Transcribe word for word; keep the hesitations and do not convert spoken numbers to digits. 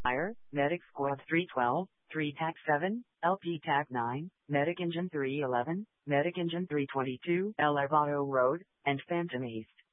Fire, Medic Squad three twelve, three T A C seven, L P T A C nine, Medic Engine three eleven, Medic Engine three twenty-two, El Arvado Road, and Phantom East.